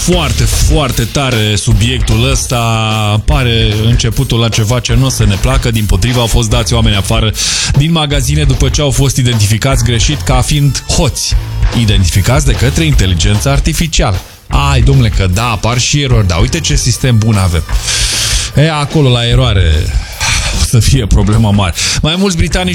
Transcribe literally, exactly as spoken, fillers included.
Foarte, foarte tare subiectul ăsta. Pare începutul la ceva ce nu o să ne placă. Dimpotrivă, au fost dați oameni afară din magazine după ce au fost identificați greșit ca fiind hoți. Identificați de către inteligența artificială. Ai, domnule, că da, apar și erori, dar uite ce sistem bun avem. E, acolo la eroare o să fie problema mare. Mai mulți britanici